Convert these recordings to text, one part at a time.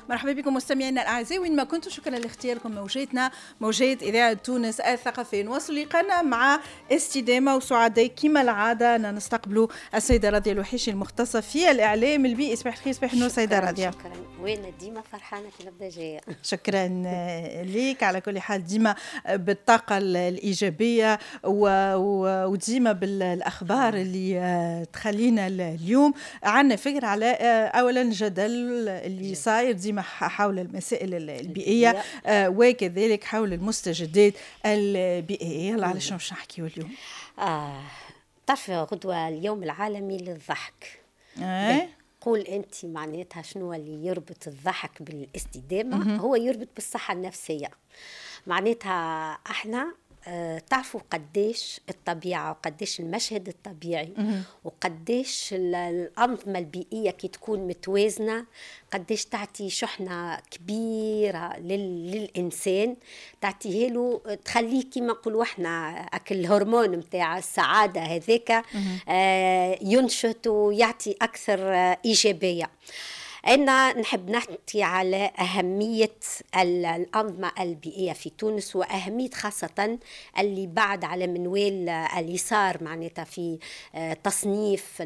مرحبا بكم مستمعينا الاعزاء وين ما كنتم، شكرا لاختياركم موجاتنا موجات اذاعه تونس الثقافيه. نواصل لقاءنا مع استدامه وسعداء كما العاده ان نستقبلوا السيده راضيه الوحيشي المختصه في الاعلام البيئي. صباح الخير. صباح النور سيده راضيه. شكرا، وين ديما فرحانه كي نبدا جايه. شكرا ليك على كل حال، ديما بالطاقه الايجابيه وديما بالاخبار اللي تخلينا اليوم عندنا فكره على اولا الجدل اللي صاير ديما حول المسائل البيئيه وكذلك حول المستجدات البيئيه. يلا على شنو باش نحكيو اليوم؟ تعرف غدوه اليوم العالمي للضحك. قول انت معناتها شنو اللي يربط الضحك بالاستدامه؟ هو يربط بالصحه النفسيه. معناتها احنا تعرفوا قديش الطبيعة وقديش المشهد الطبيعي وقديش الأنظمة البيئية كي تكون متوازنة قديش تعطي شحنة كبيرة للإنسان، تعطيه له تخليه كما نقولوا احنا أكل الهرمون متاع السعادة هذاك ينشط ويعطي أكثر إيجابية. أنا نحب نحكي على أهمية الأنظمة البيئية في تونس، وأهمية خاصة اللي بعد على منوال اليسار معناتها في تصنيف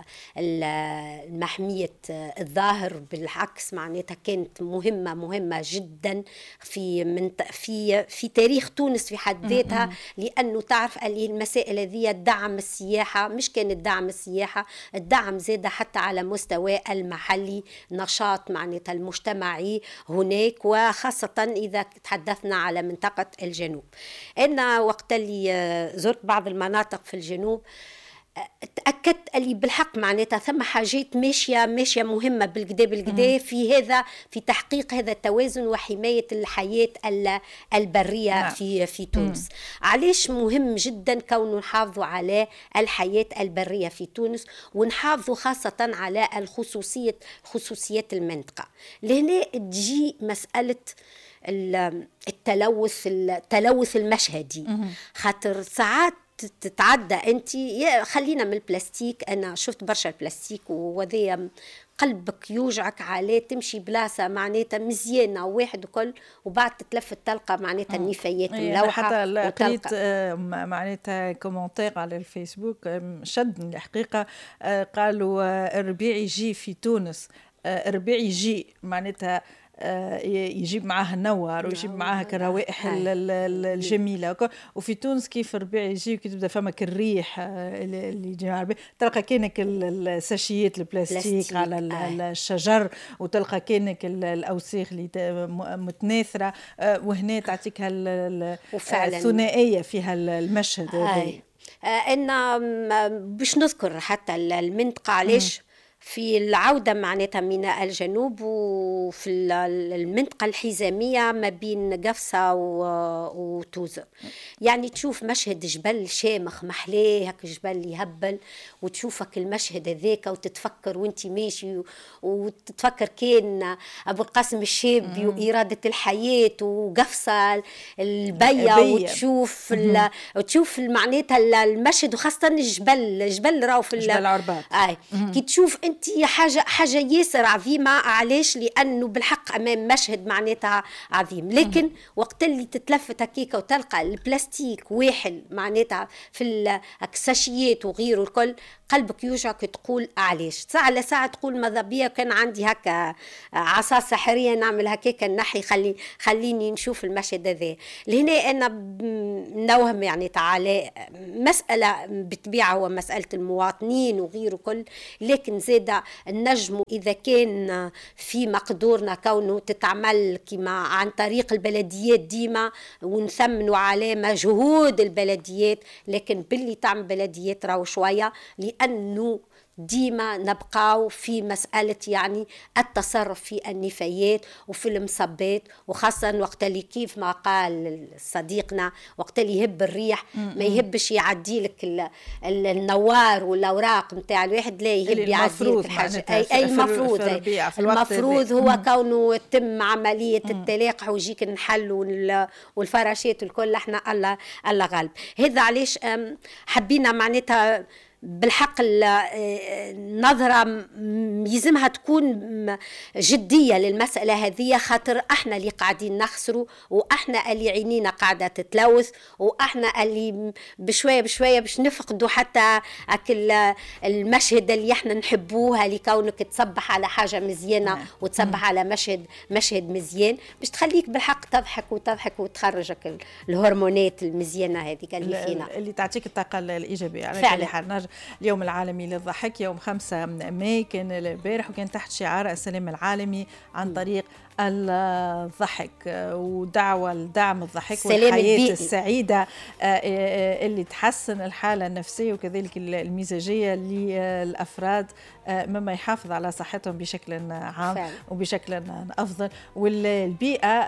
محمية الظاهر. بالعكس معناتها كانت مهمة جدا في تاريخ تونس في حد ذاتها، لأنه تعرف اللي المسائل هذه دعم السياحة، مش كانت دعم السياحة، الدعم زاد حتى على مستوى المحلي، نشاط معناتها المجتمعي هناك، وخاصة إذا تحدثنا على منطقة الجنوب. أنا وقت اللي زرت بعض المناطق في الجنوب تأكدت اللي بالحق معناتها ثم حاجات ماشية مهمة بالقدا في تحقيق هذا التوازن وحماية الحياة البرية في تونس. علاش مهم جدا كون نحافظوا على الحياة البرية في تونس ونحافظوا خاصة على خصوصيات المنطقة. لهنا تجي مسألة التلوث المشهدي، خاطر ساعات تتعدى انت خلينا من البلاستيك. انا شفت برشا البلاستيك وذي قلبك يوجعك عليه، تمشي بلاصه معناتها مزيانه واحد وكل وبعد تتلفت تلقى معناتها النفايات ملوحه. حتى لقيت معناتها كومنتير على الفيسبوك شدني الحقيقه، قالوا الربيع يجي في تونس، الربيع يجي معناتها يجيب معاه النوار ويجيب معاه الروائح الجميله، وفي تونس كيف الربيع يجي كي تبدا فمك الريح اللي يجي تلقى كانك الساشيات البلاستيك على الشجر، وتلقى كانك الاوساخ اللي متناثره، وهنا تعطيك الثنائيه فيها المشهد هذا. انا باش نذكر حتى المنطقه علاش في العودة معناتها من الجنوب وفي المنطقة الحزامية ما بين قفصة وتوزر، يعني تشوف مشهد جبل شامخ محلاه هك جبل يهبل، وتشوفك المشهد هذاك وتتفكر وانت ماشي وتتفكر كان أبو القاسم الشابي وإرادة الحياة وقفصة البية وتشوف معناتها المشهد، وخاصة الجبل راو في جبل عربات. كي تشوف انت حاجه ياسر عظيمه. علاش؟ لانه بالحق امام مشهد معناتها عظيم، لكن وقت اللي تتلفت هكيك وتلقى البلاستيك واحد معناتها في الساشيات وغيره الكل، قلبك يوجعك تقول علاش. ساعه على ساعه تقول ماذا بيا كان عندي هكا عصا سحريه نعمل هكاك نحي خليني نشوف المشهد هذا. لهنا انا نوهم يعني على مساله بطبيعه هو مساله المواطنين وغيره كل، لكن زاد النجم إذا كان في مقدورنا كونه تتعمل كما عن طريق البلديات ديما ونثمنوا على مجهود البلديات، لكن باللي تعمل بلديات راو شوية، لأنه ديما نبقاو في مسألة يعني التصرف في النفايات وفي المصبات، وخاصة وقت اللي كيف ما قال صديقنا وقت اللي يهب الريح ما يهبش يعدي لك النوار والأوراق متاع الواحد، لا يهب يعدي لك الحاجة. أي المفروض هو كونه تم عملية التلاقح ويجيك النحل والفراشات والكل، احنا الله غالب. هذا علاش حبينا معناتها بالحق النظرة يلزمها تكون جدية للمسألة هذه، خاطر احنا اللي قاعدين نخسروا، واحنا اللي عينينا قاعدة تتلوث، واحنا اللي بشوية بشوية باش نفقدوا حتى المشهد اللي احنا نحبوها، لكونك تصبح على حاجة مزيانة وتصبح على مشهد مزيان باش تخليك بالحق تضحك وتضحك وتخرجك الهرمونات المزيانة هذه اللي فينا، اللي تعطيك الطاقة الإيجابية. على كل حال اليوم العالمي للضحك يوم 5 ماي كان البارح، وكان تحت شعار السلام العالمي عن طريق الضحك، ودعوة لدعم الضحك والحياة السعيدة اللي تحسن الحالة النفسية وكذلك المزاجية للأفراد، مما يحافظ على صحتهم بشكل عام وبشكل أفضل. والبيئة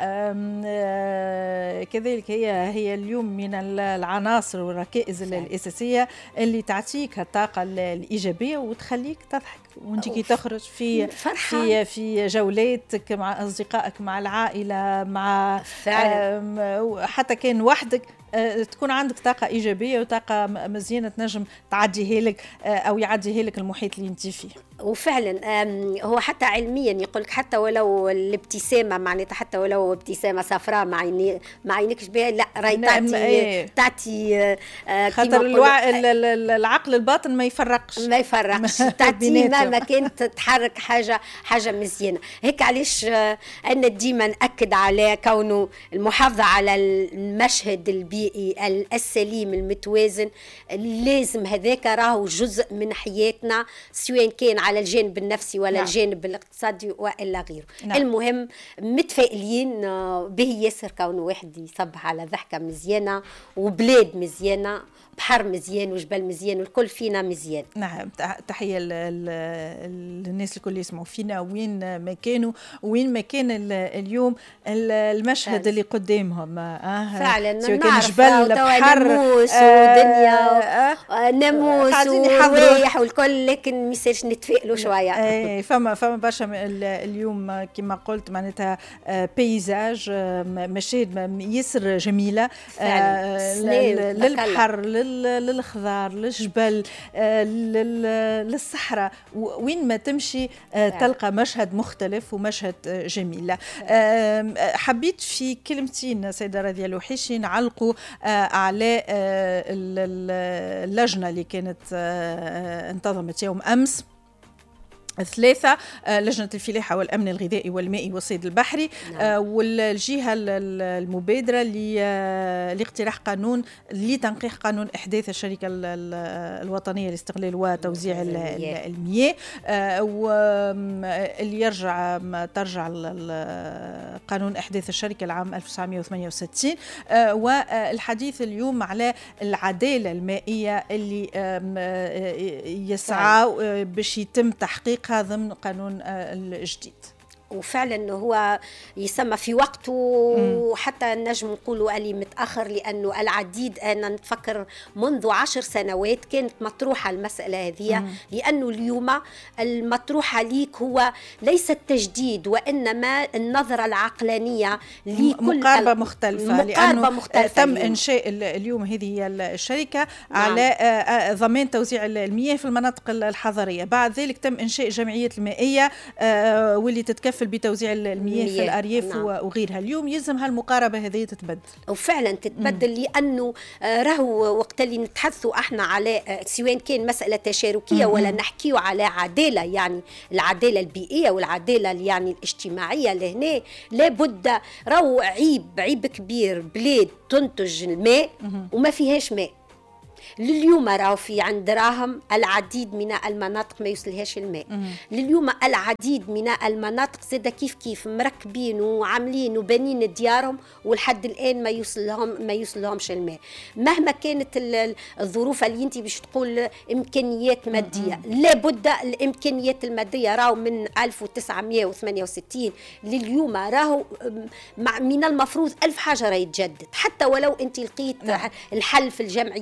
كذلك هي اليوم من العناصر والركائز الأساسية اللي تعطيك الطاقة الإيجابية وتخليك تضحك وانت كي تخرج في جولاتك مع أصدقائك، مع العائلة، مع حتى كان وحدك، تكون عندك طاقة إيجابية وطاقة مزيانة تنجم تعديها لك أو يعديها لك المحيط اللي انت فيه. وفعلا هو حتى علميا يقولك حتى ولو الابتسامة معناتها، حتى ولو ابتسامة صفراء ما عينكش بها، لا راي تعطي خاطر العقل الباطن ما يفرقش تعطي ما كانت تحرك حاجة مزيانة هيك. علاش أنا ديما نأكد على كونه المحافظة على المشهد البيئي السليم المتوازن، لازم هذاك راهو جزء من حياتنا، سواء كان على الجانب النفسي ولا الجانب الاقتصادي وإلا غيره. المهم متفائلين به ياسر كونه واحد يصبح على ضحكة مزيانة وبلاد مزيانة، بحر مزيان وجبل مزيان والكل فينا مزيان. نعم، تحية للناس الكل يسمعوا فينا وين ما كانوا وين ما كان اليوم المشهد فعلا اللي قدامهم. فعلا سواء كان جبل بحر ناموس ودنيا ناموس وريح والكل، لكن ميساج نتفائلوا شوية. فما برشا اليوم كما قلت معناتها بيزاج، مشاهد يسر جميلة للبحر، للخضار، للجبل، للصحراء، وين ما تمشي تلقى مشهد مختلف ومشهد جميل. حبيت في كلمتين سيدة رضية الوحيشي نعلقوا على اللجنة اللي كانت انتظمت يوم أمس 3 لجنة الفلاحة والأمن الغذائي والمائي والصيد البحري، والجهة المبادرة لاقتراح قانون لتنقيح قانون إحداث الشركة الوطنية لاستغلال وتوزيع المياه، واللي ترجع قانون إحداث الشركة العام 1968. والحديث اليوم على العدالة المائية اللي يسعى باش يتم تحقيق ضمن قانون الجديد. وفعلا هو يسمى في وقته، وحتى نجم نقولوا اللي متأخر، لأنه العديد أنا نتفكر منذ 10 سنوات كانت مطروحة المسألة هذه، لأنه اليوم المطروحة ليك هو ليس التجديد وإنما النظرة العقلانية لكل مقاربة مختلفة، لأنه تم إنشاء اليوم هذه الشركة على ضمان توزيع المياه في المناطق الحضرية. بعد ذلك تم إنشاء جمعية المائية واللي تتكفل بتوزيع المياه في الأرياف وغيرها. اليوم يلزم هالمقاربة هذه تتبدل، وفعلا تتبدل، لأنه راهو وقت اللي نتحدثوا احنا على سواء كان مسألة تشاركية ولا نحكيوا على عدالة، يعني العدالة البيئية والعدالة يعني الاجتماعية، لهنا لابد راهو عيب كبير بلاد تنتج الماء وما فيهاش ماء. لليوم راهو في عند راهم العديد من المناطق ما يوصلهاش الماء. لليوم العديد من المناطق زاد كيف مركبين وعاملين وبنين ديارهم والحد الآن ما يوصلهمش الماء، مهما كانت الظروف اللي انت باش تقول إمكانيات مادية. لابد الإمكانيات المادية راهو من 1968 لليوم راهو من المفروض 1000 حاجة راهي يتجدد، حتى ولو انت لقيت الحل في الجمعيات المائية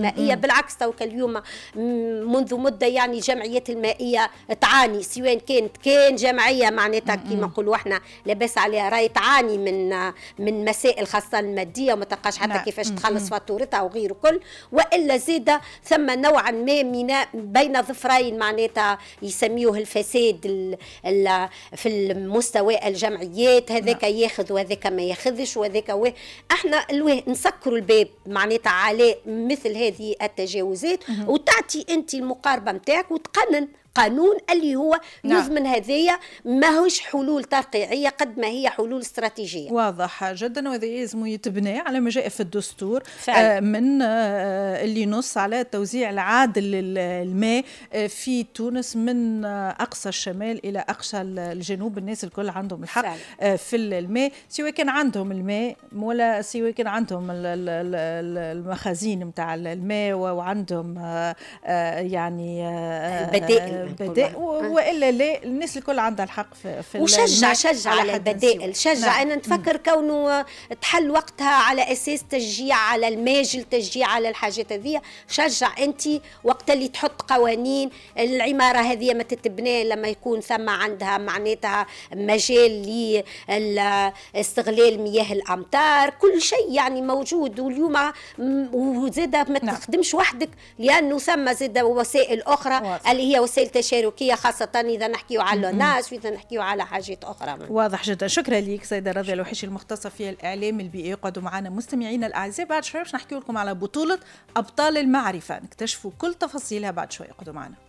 المائية. بالعكس توك اليوم منذ مدة يعني الجمعيات المائية تعاني، سواء كان جمعية معناتها كما نقولوا احنا لاباس عليها راهي تعاني من مسائل خاصة المادية وما تلقاش حتى كيفاش تخلص فاتورتها وغيره كل، وإلا زيد ثم نوعا ما بين ظفرين معناتها يسميوه الفساد في المستوى الجمعيات، هذاك ياخذ وهذاك ما ياخذش وهذاك احنا نسكروا الباب معناتها على مثل هذه التجاوزات، وتعطي انت المقاربه نتاعك وتقنن قانون اللي هو يضمن هذايا ماهوش حلول ترقيعيه قد ما هي حلول استراتيجيه. واضح جدا، وهذا يلزم يتبنى على ما جاء في الدستور من اللي ينص على توزيع العادل للماء في تونس من اقصى الشمال الى اقصى الجنوب. الناس الكل عندهم الحق في الماء، سواء كان عندهم الماء ولا سواء كان عندهم المخازين نتاع الماء وعندهم يعني بدائل والا لا، الناس الكل عندها الحق في وشجع على البدائل، شجع. انا نتفكر كونه تحل وقتها على اساس تشجيع على الماجل، تشجيع على الحاجات هذه. شجع انت وقت اللي تحط قوانين العماره هذه ما تتبنى لما يكون ثم عندها معناتها مجال لاستغلال مياه الامطار، كل شيء يعني موجود. واليوم وزيد ما تخدمش وحدك، لانه ثم زيد وسائل اخرى اللي هي وسائل تشاركيه، خاصه اذا نحكيو على الناس واذا نحكيو على حاجات اخرى. واضح جدا. شكرا لك سيده راضيه الوحيشي المختصه في الاعلام البيئي. يقعدوا معنا مستمعينا الاعزاء، بعد شويه باش نحكي لكم على بطوله ابطال المعرفه، نكتشفوا كل تفاصيلها بعد شويه. يقعدوا معنا.